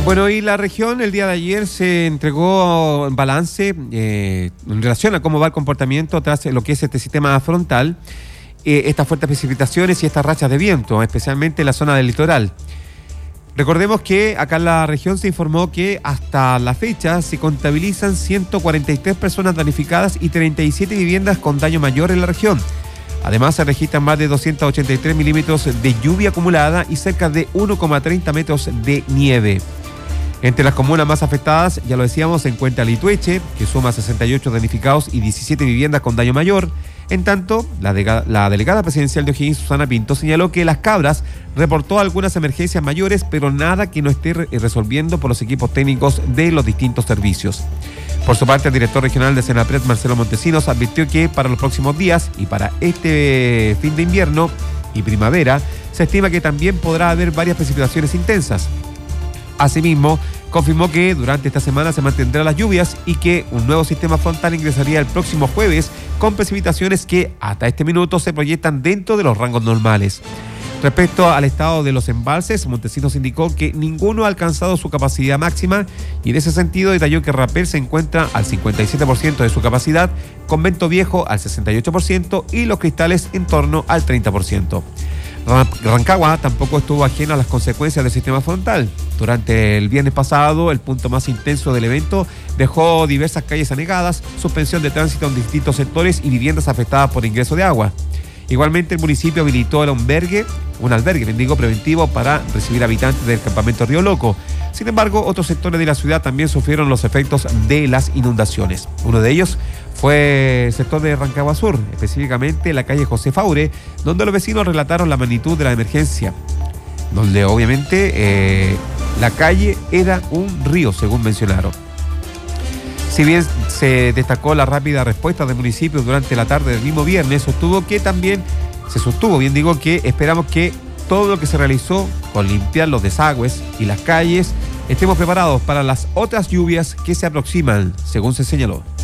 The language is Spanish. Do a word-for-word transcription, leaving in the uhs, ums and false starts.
Bueno, y la región el día de ayer se entregó en balance eh, en relación a cómo va el comportamiento tras lo que es este sistema frontal, eh, estas fuertes precipitaciones y estas rachas de viento, especialmente en la zona del litoral. Recordemos que acá en la región se informó que hasta la fecha se contabilizan ciento cuarenta y tres personas damnificadas y treinta y siete viviendas con daño mayor en la región. Además, se registran más de doscientos ochenta y tres milímetros de lluvia acumulada y cerca de uno coma treinta metros de nieve. Entre las comunas más afectadas, ya lo decíamos, se encuentra Litueche, que suma sesenta y ocho damnificados y diecisiete viviendas con daño mayor. En tanto, la, de, la delegada presidencial de O'Higgins, Susana Pinto, señaló que Las Cabras reportó algunas emergencias mayores, pero nada que no esté resolviendo por los equipos técnicos de los distintos servicios. Por su parte, el director regional de Senapred, Marcelo Montesinos, advirtió que para los próximos días y para este fin de invierno y primavera, se estima que también podrá haber varias precipitaciones intensas. Asimismo, confirmó que durante esta semana se mantendrán las lluvias y que un nuevo sistema frontal ingresaría el próximo jueves con precipitaciones que hasta este minuto se proyectan dentro de los rangos normales. Respecto al estado de los embalses, Montesinos indicó que ninguno ha alcanzado su capacidad máxima y en ese sentido detalló que Rapel se encuentra al cincuenta y siete por ciento de su capacidad, Convento Viejo al sesenta y ocho por ciento y Los Cristales en torno al treinta por ciento. Rancagua tampoco estuvo ajeno a las consecuencias del sistema frontal. Durante el viernes pasado, el punto más intenso del evento dejó diversas calles anegadas, suspensión de tránsito en distintos sectores y viviendas afectadas por ingreso de agua. Igualmente, el municipio habilitó el albergue, un albergue mendigo preventivo para recibir habitantes del campamento Río Loco. Sin embargo, otros sectores de la ciudad también sufrieron los efectos de las inundaciones. Uno de ellos fue el sector de Rancagua Sur, específicamente la calle José Faure, donde los vecinos relataron la magnitud de la emergencia, donde obviamente eh, la calle era un río, según mencionaron. Si bien se destacó la rápida respuesta del municipio durante la tarde del mismo viernes, sostuvo que también, se sostuvo bien digo, que esperamos que todo lo que se realizó con limpiar los desagües y las calles, estemos preparados para las otras lluvias que se aproximan, según se señaló.